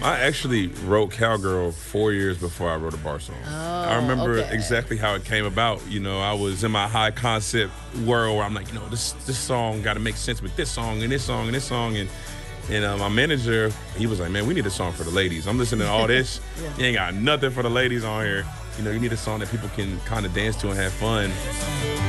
I actually wrote Cowgirl 4 years before I wrote a bar song. I remember exactly how it came about. You know, I was in my high concept world where I'm like, this song got to make sense with this song and this song and this song. And my manager, he was like, man, we need a song for the ladies. I'm listening to all this. You ain't got nothing for the ladies on here. You know, you need a song that people can kind of dance to and have fun.